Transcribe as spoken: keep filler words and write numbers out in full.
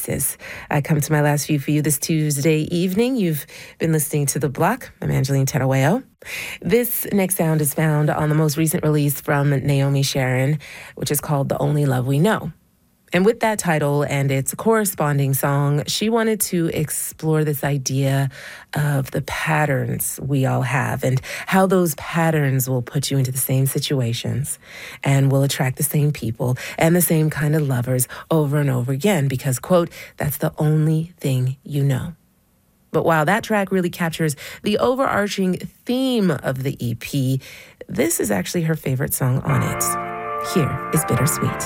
Oasis. I come to my last few for you this Tuesday evening. You've been listening to The Block. I'm Angeline Terawayo. This next sound is found on the most recent release from Naomi Sharon, which is called The Only Love We Know. And with that title and its corresponding song, she wanted to explore this idea of the patterns we all have and how those patterns will put you into the same situations and will attract the same people and the same kind of lovers over and over again because, quote, that's the only thing you know. But while that track really captures the overarching theme of the E P, this is actually her favorite song on it. Here is Bittersweet.